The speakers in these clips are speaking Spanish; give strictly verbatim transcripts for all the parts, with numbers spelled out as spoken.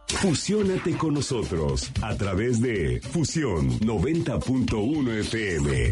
Fusiónate con nosotros a través de Fusión noventa punto uno F M.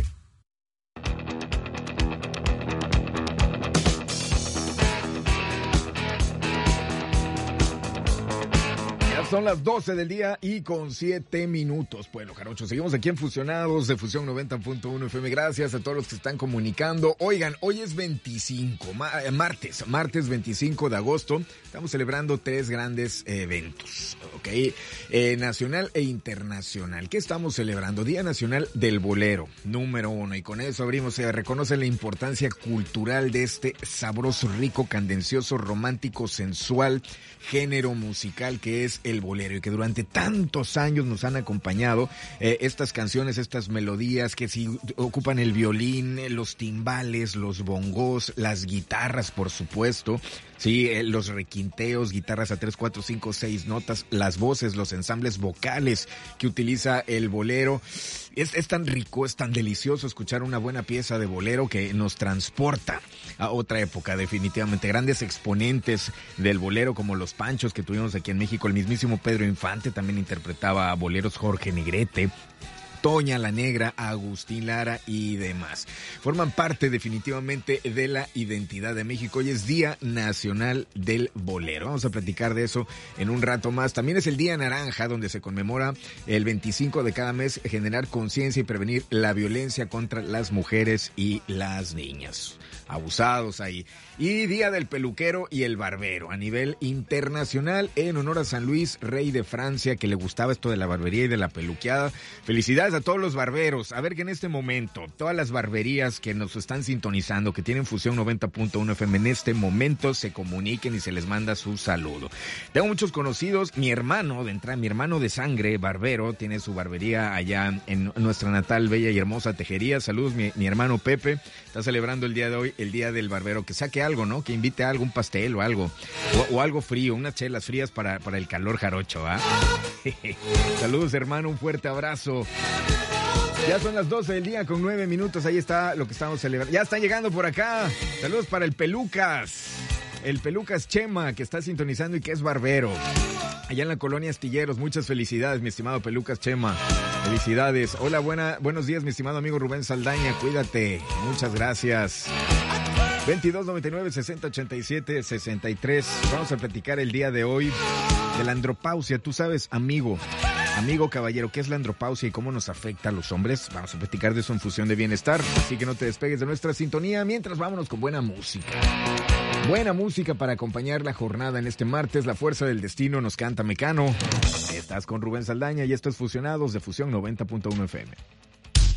Son las doce del día y con siete minutos. Bueno, jarochos, seguimos aquí en Fusionados de Fusión noventa punto uno F M. Gracias a todos los que están comunicando. Oigan, hoy es veinticinco, martes, martes veinticinco de agosto. Estamos celebrando tres grandes eventos, ¿ok? Eh, nacional e internacional. ¿Qué estamos celebrando? Día Nacional del Bolero, número uno. Y con eso abrimos, se reconoce la importancia cultural de este sabroso, rico, candencioso, romántico, sensual género musical que es el bolero y que durante tantos años nos han acompañado eh, estas canciones, estas melodías que si ocupan el violín, los timbales, los bongos, las guitarras, por supuesto, sí, eh, los requinteos, guitarras a tres, cuatro, cinco, seis notas, las voces, los ensambles vocales que utiliza el bolero. Es, es tan rico, es tan delicioso escuchar una buena pieza de bolero que nos transporta a otra época, definitivamente. Grandes exponentes del bolero como los Panchos que tuvimos aquí en México, el mismísimo Pedro Infante también interpretaba boleros, Jorge Negrete, Toña la Negra, Agustín Lara y demás. Forman parte definitivamente de la identidad de México. Hoy es Día Nacional del Bolero. Vamos a platicar de eso en un rato más. También es el Día Naranja, donde se conmemora el veinticinco de cada mes generar conciencia y prevenir la violencia contra las mujeres y las niñas. Abusados ahí. Y Día del Peluquero y el Barbero a nivel internacional en honor a San Luis, rey de Francia, que le gustaba esto de la barbería y de la peluqueada. Felicidades a todos los barberos. A ver que en este momento, todas las barberías que nos están sintonizando, que tienen Fusión noventa punto uno F M, en este momento se comuniquen y se les manda su saludo. Tengo muchos conocidos. Mi hermano, de entrada, mi hermano de sangre, barbero, tiene su barbería allá en nuestra natal, bella y hermosa Tejería. Saludos, mi, mi hermano Pepe. Está celebrando el día de hoy, el Día del Barbero. Que saque algo, ¿no? Que invite a algo, un pastel o algo. O, o algo frío, unas chelas frías para, para el calor jarocho, ¿ah? Saludos, hermano, un fuerte abrazo. Ya son las doce del día con nueve minutos. Ahí está lo que estamos celebrando. Ya están llegando por acá. Saludos para el Pelucas. El Pelucas Chema, que está sintonizando y que es barbero. Allá en la colonia Astilleros. Muchas felicidades, mi estimado Pelucas Chema. Felicidades. Hola, buena, buenos días, mi estimado amigo Rubén Saldaña. Cuídate. Muchas gracias. veintidós noventa y nueve, sesenta ochenta y siete, sesenta y tres. Vamos a platicar el día de hoy de la andropausia. Tú sabes, amigo, amigo caballero, ¿qué es la andropausia y cómo nos afecta a los hombres? Vamos a platicar de eso en Fusión de Bienestar. Así que no te despegues de nuestra sintonía. Mientras, vámonos con buena música. Buena música para acompañar la jornada en este martes. La fuerza del destino nos canta Mecano. Estás con Rubén Saldaña y esto es Fusionados de Fusión noventa punto uno F M.